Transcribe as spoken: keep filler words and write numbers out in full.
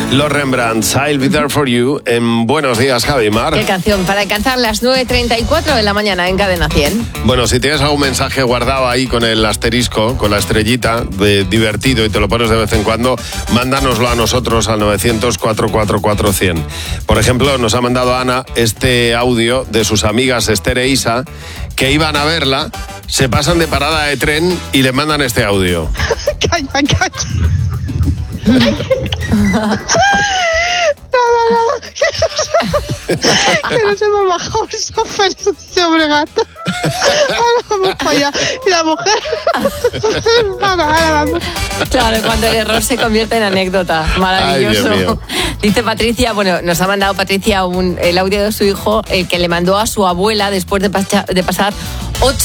Los Rembrandts, I'll Be There For You, en Buenos Días, Javi Mar. Qué canción para alcanzar las nueve treinta y cuatro de la mañana en Cadena cien. Bueno, si tienes algún mensaje guardado ahí con el asterisco, con la estrellita, de divertido, y te lo pones de vez en cuando, mándanoslo a nosotros al novecientos, cuatrocientos cuarenta y cuatro, cien. Por ejemplo, nos ha mandado Ana este audio de sus amigas Esther e Isa, que iban a verla, se pasan de parada de tren y le mandan este audio. Calla, calla. Nada, nada. Que no se me ha bajado el sofá sobre gato. Vamos para allá. Y la mujer. Claro, cuando el error se convierte en anécdota. Maravilloso. Ay, Dios mío. Dice Patricia, bueno, nos ha mandado Patricia un, el audio de su hijo, el que le mandó a su abuela después de, pacha, de pasar